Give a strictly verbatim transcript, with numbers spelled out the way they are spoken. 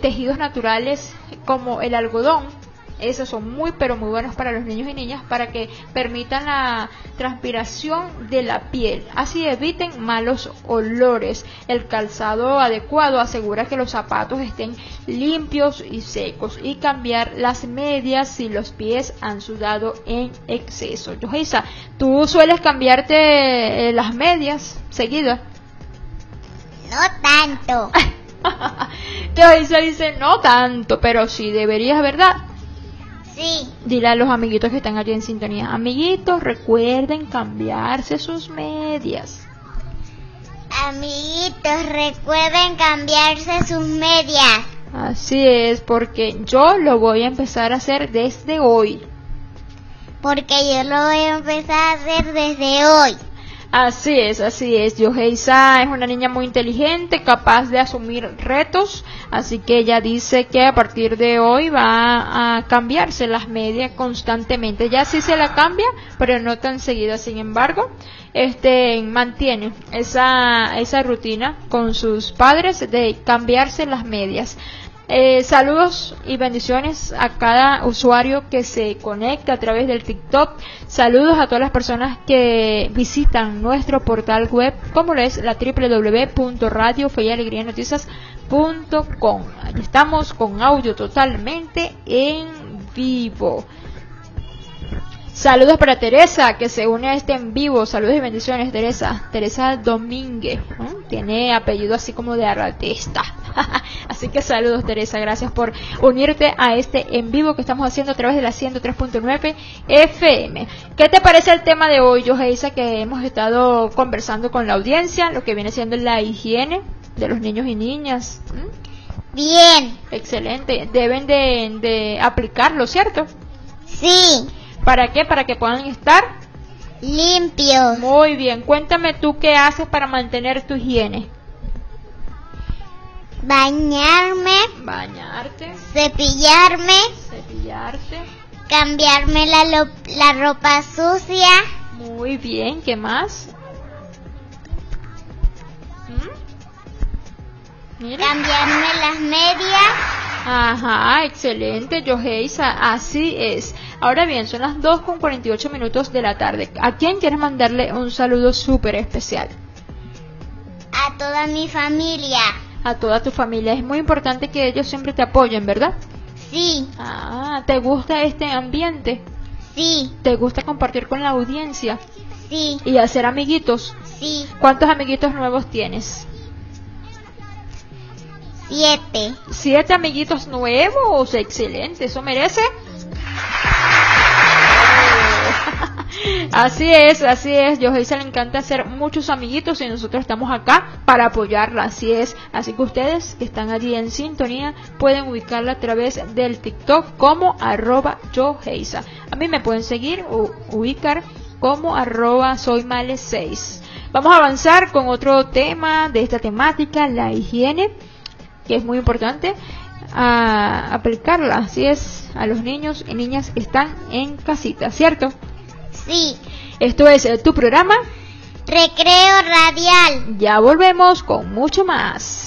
tejidos naturales como el algodón. Esos son muy pero muy buenos para los niños y niñas, para que permitan la transpiración de la piel, así eviten malos olores. El calzado adecuado asegura que los zapatos estén limpios y secos, y cambiar las medias si los pies han sudado en exceso. Yoheisa, ¿tú sueles cambiarte eh, las medias seguidas? No tanto. Yoheisa dice no tanto, pero sí deberías, ¿verdad? Sí. Dile a los amiguitos que están allí en sintonía: amiguitos, recuerden cambiarse sus medias. Amiguitos, recuerden cambiarse sus medias. Así es, porque yo lo voy a empezar a hacer desde hoy. Porque yo lo voy a empezar a hacer desde hoy. Así es, así es. Yoheisa es una niña muy inteligente, capaz de asumir retos, así que ella dice que a partir de hoy va a cambiarse las medias constantemente. Ya sí se la cambia, pero no tan seguida. Sin embargo, este mantiene esa esa rutina con sus padres de cambiarse las medias. Eh, saludos y bendiciones a cada usuario que se conecta a través del TikTok. Saludos a todas las personas que visitan nuestro portal web, como lo es la doble u doble u doble u punto radio fe y alegría noticias punto com. Ahí estamos con audio totalmente en vivo. Saludos para Teresa, que se une a este en vivo. Saludos y bendiciones, Teresa. Teresa Domínguez, ¿no? Tiene apellido así como de artista. Así que saludos, Teresa. Gracias por unirte a este en vivo que estamos haciendo a través de la ciento tres punto nueve F M. ¿Qué te parece el tema de hoy, Yoheisa, que hemos estado conversando con la audiencia? Lo que viene siendo la higiene de los niños y niñas. ¿Mm? Bien. Excelente. Deben de, de aplicarlo, ¿cierto? Sí. ¿Para qué? Para que puedan estar limpios. Muy bien. Cuéntame tú qué haces para mantener tu higiene. Bañarme. Bañarte. Cepillarme. Cepillarte. Cambiarme la, lo, la ropa sucia. Muy bien. ¿Qué más? ¿Mm? Mira. Cambiarme las medias. Ajá, excelente, Yoheisa, así es. Ahora bien, son las dos con cuarenta y ocho minutos de la tarde. ¿A quién quieres mandarle un saludo súper especial? A toda mi familia. A toda tu familia. Es muy importante que ellos siempre te apoyen, ¿verdad? Sí. Ah, ¿te gusta este ambiente? Sí. ¿Te gusta compartir con la audiencia? Sí. ¿Y hacer amiguitos? Sí. ¿Cuántos amiguitos nuevos tienes? Siete. ¿Siete amiguitos nuevos? Excelente, ¿eso merece? Así es, así es. Yoheisa le encanta hacer muchos amiguitos y nosotros estamos acá para apoyarla, así es. Así que ustedes que están allí en sintonía pueden ubicarla a través del TikTok como arroba Yoheisa. A mí me pueden seguir o ubicar como arroba soymale seis. Vamos a avanzar con otro tema de esta temática, la higiene, que es muy importante a aplicarla, así es, a los niños y niñas que están en casita, ¿cierto? Sí. Esto es tu programa Recreo Radial. Ya volvemos con mucho más.